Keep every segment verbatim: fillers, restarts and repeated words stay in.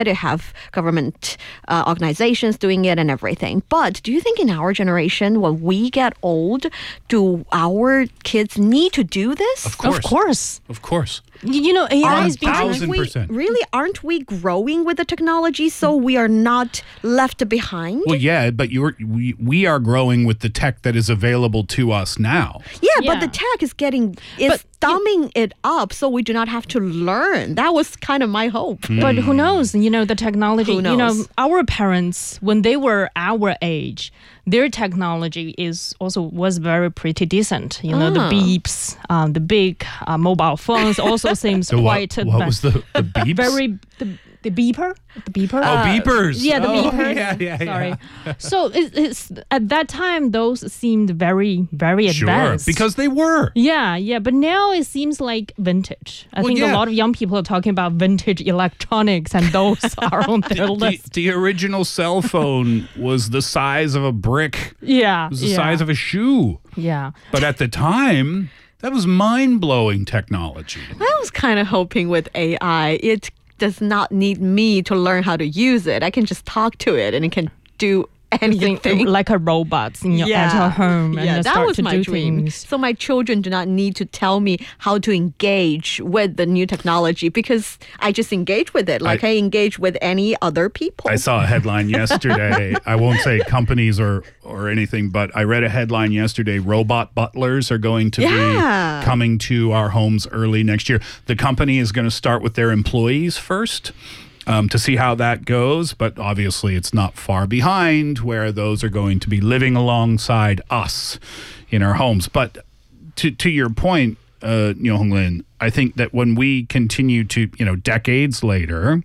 to have government uh, organizations doing it and everything. But do you think in our generation, when we get old, do our kids need to do this? Of course. Of course. Of course. You know, A I is being thousand we, percent. Really, aren't we growing with the technology so we are not left behind? Well, yeah, but you're we, we are growing with the tech that is available to us now. Yeah, Yeah. but the tech is getting is But thumbing it up so we do not have to learn. That was kind of my hope. But who knows? You know, the technology, Who you know, knows? our parents, when they were our age, their technology is also was very pretty decent. You know, the Ah. beeps, um, the big uh, mobile phones also seems So what, quite what was the, the beeps? very the, the beeper, the beeper. Oh, beepers. Yeah, the oh, beepers. Yeah, yeah, Sorry. yeah. So it, it's at that time, those seemed very, very Sure, advanced. because they were. Yeah, yeah, but now it seems like vintage. I Well, think yeah. a lot of young people are talking about vintage electronics, and those are on their The, list. the original cell phone was the size of a brick. Yeah, It was the yeah, size of a shoe. yeah. But at the time, that was mind-blowing technology. I was kind of hoping with A I, it does not need me to learn how to use it. I can just talk to it and it can do anything. Think like a robot in your, at your home and yeah, then that start was to my do dream. things. So my children do not need to tell me how to engage with the new technology because I just engage with it like I, I- I engage with any other people. I saw a headline yesterday. I won't say companies or or anything, but I read a headline yesterday. Robot butlers are going to Yeah. be coming to our homes early next year. The company is going to start with their employees first. Um, to see how that goes, but obviously it's not far behind where those are going to be living alongside us in our homes. But to to your point, uh, Nyo Hong Lin, I think that when we continue to, you know, decades later,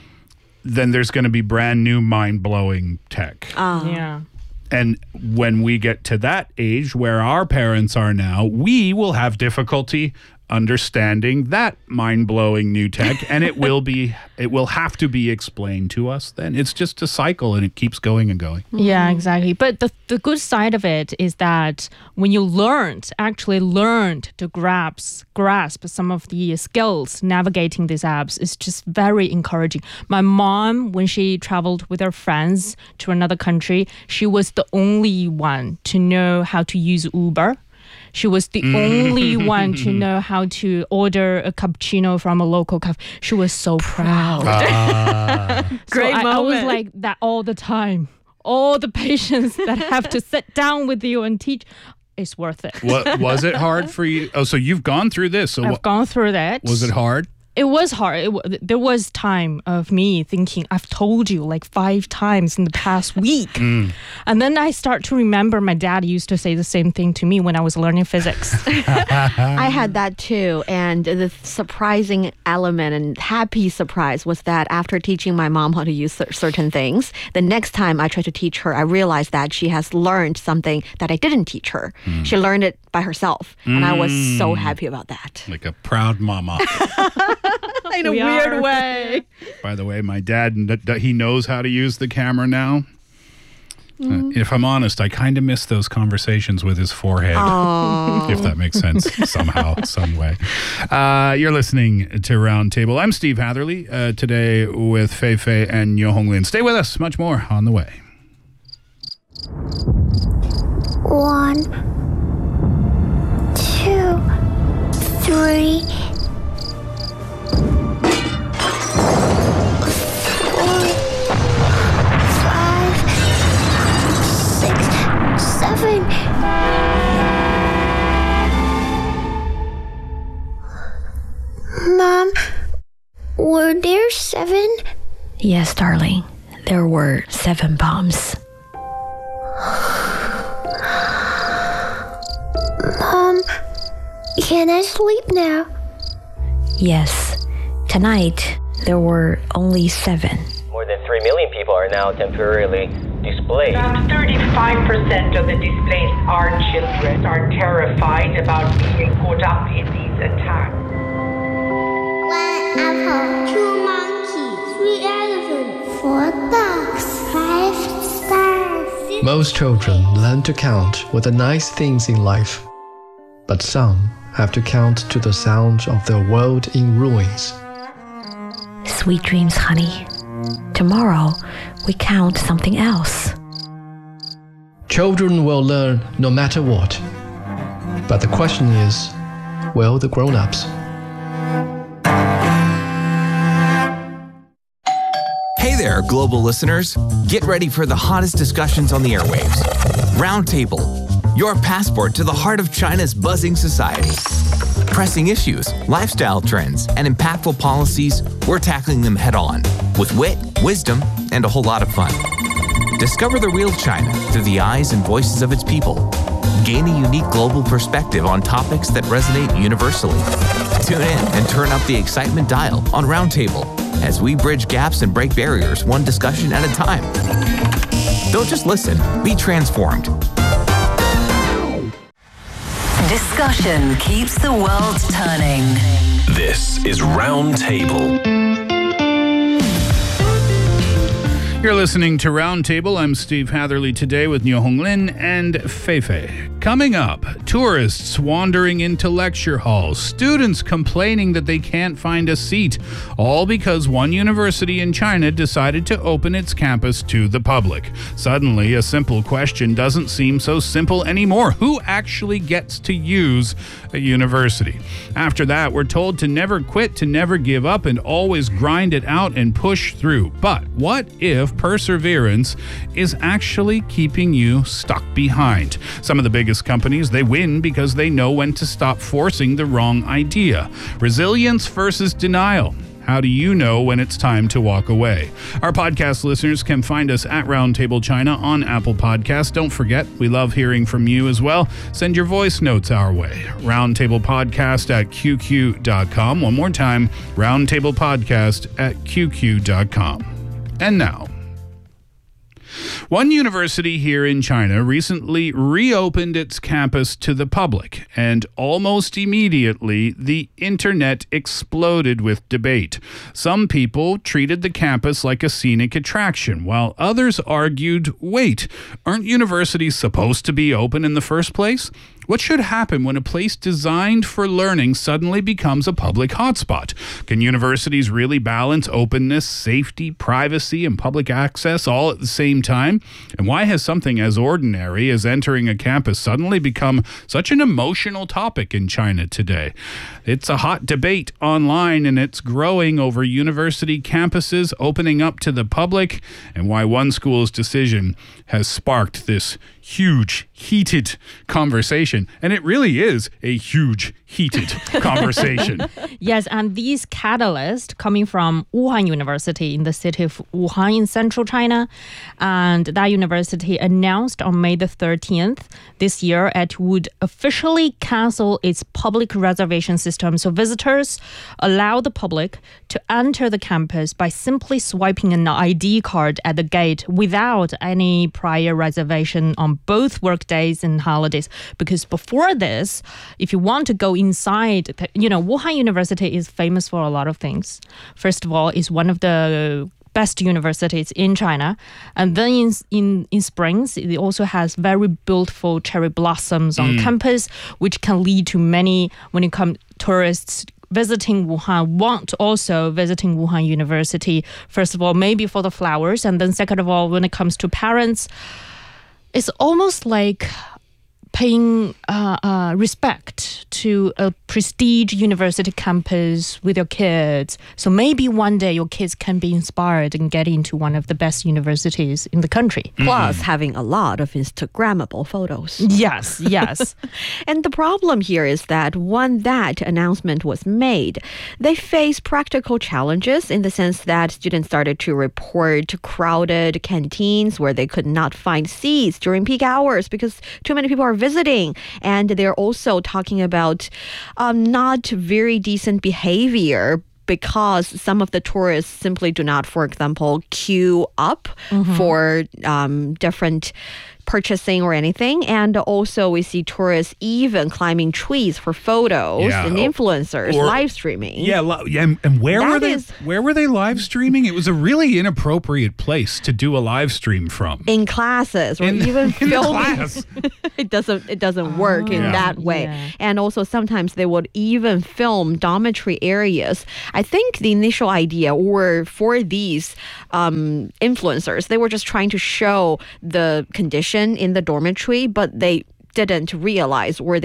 then there's going to be brand new mind-blowing tech. Yeah. And when we get to that age where our parents are now, we will have difficulty understanding that mind-blowing new tech, and it will be it will have to be explained to us then. It's just a cycle and it keeps going and going. Yeah, exactly. But the, the good side of it is that when you learned, actually learned to grasp, grasp some of the skills navigating these apps, it's just very encouraging. My mom, when she traveled with her friends to another country, she was the only one to know how to use Uber. She was the only one to know how to order a cappuccino from a local cafe. She was so proud. Great so I, I was moment. like that all the time. All the patients that have to sit down with you and teach, it's worth it. What was it hard for you? Oh, so you've gone through this. So I've what, gone through that. was it hard? It was hard. It, w- there was time of me thinking, I've told you like five times in the past week. Mm. And then I start to remember my dad used to say the same thing to me when I was learning physics. I had that too. And the surprising element and happy surprise was that after teaching my mom how to use cer- certain things, the next time I tried to teach her, I realized that she has learned something that I didn't teach her. She learned it by herself. And I was so happy about that. Like a proud mama. In a We weird are. way. By the way, my dad, kn- kn- he knows how to use the camera now. Uh, if I'm honest, I kind of miss those conversations with his forehead, if that makes sense somehow, some way. Uh, you're listening to Roundtable. I'm Steve Hatherley, uh, today with Fei Fei and Nyo Hong Lin. Stay with us. Much more on the way. One, two, three, four, five, six, seven. Mom, were there seven? Yes, darling. There were seven bombs. Mom, can I sleep now? Yes. Tonight, there were only seven. More than three million people are now temporarily displaced. About thirty-five percent of the displaced are children, are terrified about being caught up in these attacks. One apple, two monkeys, three elephants, four dogs, five stars. Most children learn to count with the nice things in life, but some have to count to the sound of the world in ruins. Sweet dreams, honey. Tomorrow, we count something else. Children will learn no matter what. But the question is, will the grown-ups? Hey there, global listeners. Get ready for the hottest discussions on the airwaves. Roundtable, your passport to the heart of China's buzzing society. Pressing issues, lifestyle trends, and impactful policies, we're tackling them head on with wit, wisdom, and a whole lot of fun. Discover the real China through the eyes and voices of its people. Gain a unique global perspective on topics that resonate universally. Tune in and turn up the excitement dial on Roundtable as we bridge gaps and break barriers one discussion at a time. Don't just listen, be transformed. Discussion keeps the world turning. This is Roundtable. You're listening to Roundtable. I'm Steve Hatherley today with Niu Honglin and Fei Fei. Coming up, tourists wandering into lecture halls, students complaining that they can't find a seat, all because one university in China decided to open its campus to the public. Suddenly, a simple question doesn't seem so simple anymore. Who actually gets to use a university? After that, we're told to never quit, to never give up, and always grind it out and push through. But what if perseverance is actually keeping you stuck behind? Some of the biggest companies, they win because they know when to stop forcing the wrong idea. Resilience versus denial. How do you know when it's time to walk away? Our podcast listeners can find us at Roundtable China on Apple Podcasts. Don't forget, we love hearing from you as well. Send your voice notes our way. Roundtablepodcast at q q dot com. One more time, roundtablepodcast at q q dot com. And now, one university here in China recently reopened its campus to the public, and almost immediately the internet exploded with debate. Some people treated the campus like a scenic attraction, while others argued, wait, aren't universities supposed to be open in the first place? What should happen when a place designed for learning suddenly becomes a public hotspot? Can universities really balance openness, safety, privacy, and public access all at the same time? And why has something as ordinary as entering a campus suddenly become such an emotional topic in China today? It's a hot debate online, and it's growing over university campuses opening up to the public, and why one school's decision has sparked this huge, heated conversation. And it really is a huge, heated conversation. Yes, and these catalysts coming from Wuhan University in the city of Wuhan in central China. And that university announced on May the thirteenth this year it would officially cancel its public reservation system. So visitors allow the public to enter the campus by simply swiping an I D card at the gate without any prior reservation on both work days and holidays. Because before this, if you want to go inside, you know, Wuhan University is famous for a lot of things. First of all, it's one of the best universities in China. And then in in, in springs, it also has very beautiful cherry blossoms on mm. campus, which can lead to many, when it comes tourists visiting Wuhan, want also visiting Wuhan University. First of all, maybe for the flowers. And then second of all, when it comes to parents, it's almost like paying uh, uh, respect to a prestige university campus with your kids. So maybe one day your kids can be inspired and get into one of the best universities in the country. Plus, mm. having a lot of Instagrammable photos. Yes, yes. And the problem here is that when that announcement was made, they faced practical challenges in the sense that students started to report crowded canteens where they could not find seats during peak hours because too many people are visiting. And they're also talking about um, not very decent behavior because some of the tourists simply do not, for example, queue up mm-hmm. for um, different purchasing or anything. And also we see tourists even climbing trees for photos Yeah. and influencers Or- live streaming. Yeah, li- yeah, and, and where That were they? is- Where were they live streaming? It was a really inappropriate place to do a live stream from. In classes or In- even in the filming. class. it doesn't it doesn't work in Yeah. that way. Yeah. And also sometimes they would even film dormitory areas. I think the initial idea were for these um, influencers, they were just trying to show the condition in the dormitory, but they didn't realize where they